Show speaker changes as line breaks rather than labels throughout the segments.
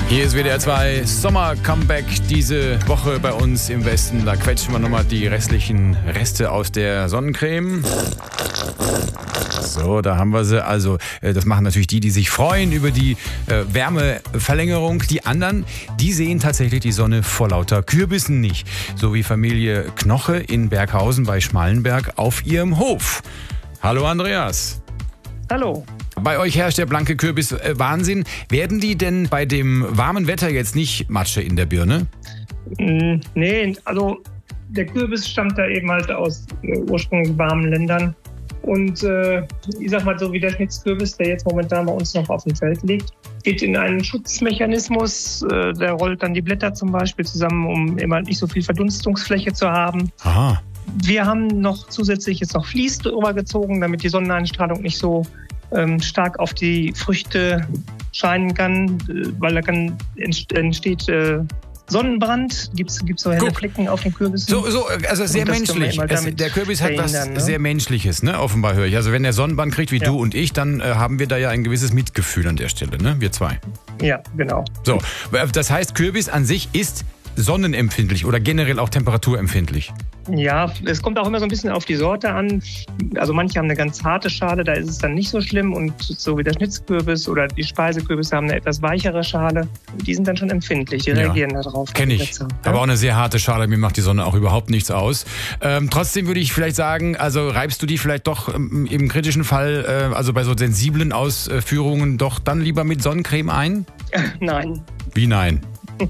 Hier ist WDR 2 Sommer-Comeback diese Woche bei uns im Westen. Da quetschen wir nochmal die restlichen Reste aus der Sonnencreme. So, da haben wir sie. Also, das machen natürlich die sich freuen über die Wärmeverlängerung. Die anderen, die sehen tatsächlich die Sonne vor lauter Kürbissen nicht. So wie Familie Knoche in Berghausen bei Schmallenberg auf ihrem Hof. Hallo Andreas.
Hallo.
Bei euch herrscht der blanke Kürbis-Wahnsinn. Werden die denn bei dem warmen Wetter jetzt nicht Matsche in der Birne?
Nee, also der Kürbis stammt da eben halt aus ursprünglich warmen Ländern. Und ich sag mal so, wie der Schnitzkürbis, der jetzt momentan bei uns noch auf dem Feld liegt, geht in einen Schutzmechanismus. Der rollt dann die Blätter zum Beispiel zusammen, um immer nicht so viel Verdunstungsfläche zu haben.
Aha.
Wir haben noch zusätzlich jetzt noch Vlies drüber gezogen, damit die Sonneneinstrahlung nicht so stark auf die Früchte scheinen kann, weil da entsteht Sonnenbrand, gibt's so helle Flecken auf den Kürbissen.
Also sehr menschlich. Der Kürbis hat was sehr Menschliches, ne? Offenbar höre ich. Also wenn der Sonnenbrand kriegt wie du und ich, dann haben wir da ja ein gewisses Mitgefühl an der Stelle, ne? Wir zwei.
Ja, genau.
So, das heißt, Kürbis an sich ist sonnenempfindlich oder generell auch temperaturempfindlich?
Ja, es kommt auch immer so ein bisschen auf die Sorte an. Also manche haben eine ganz harte Schale, da ist es dann nicht so schlimm. Und so wie der Schnitzkürbis oder die Speisekürbisse haben eine etwas weichere Schale. Die sind dann schon empfindlich, die reagieren da drauf.
Kenn ich. Aber auch eine sehr harte Schale, mir macht die Sonne auch überhaupt nichts aus. Trotzdem würde ich vielleicht sagen, also reibst du die vielleicht doch im kritischen Fall, also bei so sensiblen Ausführungen, doch dann lieber mit Sonnencreme ein?
Nein.
Wie nein?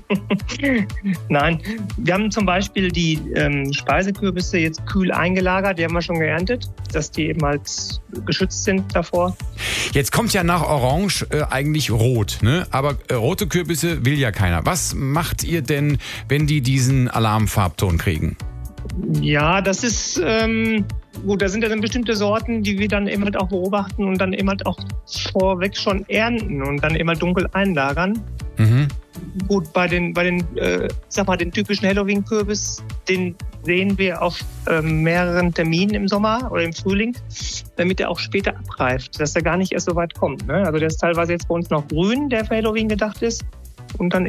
Nein, wir haben zum Beispiel die Speisekürbisse jetzt kühl eingelagert, die haben wir schon geerntet, dass die eben halt geschützt sind davor.
Jetzt kommt ja nach Orange eigentlich Rot, ne? Aber rote Kürbisse will ja keiner. Was macht ihr denn, wenn die diesen Alarmfarbton kriegen?
Ja, das ist gut, da sind ja dann bestimmte Sorten, die wir dann eben halt auch beobachten und dann eben halt auch vorweg schon ernten und dann eben halt dunkel einlagern.
Mhm.
Gut, bei den den typischen Halloween-Kürbis, den sehen wir auf mehreren Terminen im Sommer oder im Frühling, damit er auch später abreift, dass er gar nicht erst so weit kommt. Ne? Also der ist teilweise jetzt bei uns noch grün, der für Halloween gedacht ist. Und dann